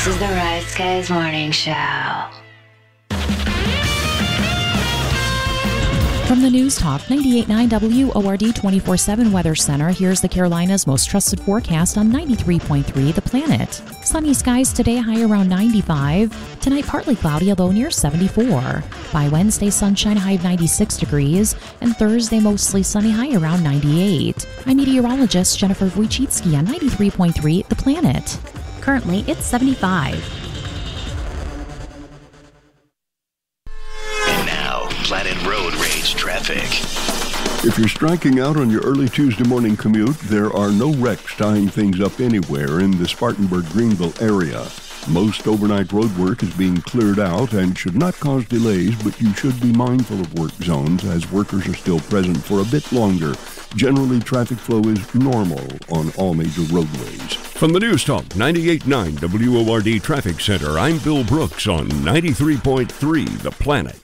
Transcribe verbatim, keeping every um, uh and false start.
This is the Rise Guys Morning Show. From the News Talk ninety-eight point nine W O R D twenty-four seven Weather Center, here's the Carolinas' most trusted forecast on ninety-three point three The Planet. Sunny skies today, high around ninety-five. Tonight, partly cloudy, although near seventy-four. By Wednesday, sunshine, high of ninety-six degrees. And Thursday, mostly sunny, high around ninety-eight. I'm meteorologist Jennifer Wojcicki on ninety-three point three The Planet. Currently, it's seventy-five. Planet Road Rage traffic. If you're striking out on your early Tuesday morning commute, there are no wrecks tying things up anywhere in the Spartanburg-Greenville area. Most overnight road work is being cleared out and should not cause delays, but you should be mindful of work zones as workers are still present for a bit longer. Generally, traffic flow is normal on all major roadways. From the News Talk ninety-eight point nine W O R D Traffic Center, I'm Bill Brooks on ninety-three point three The Planet.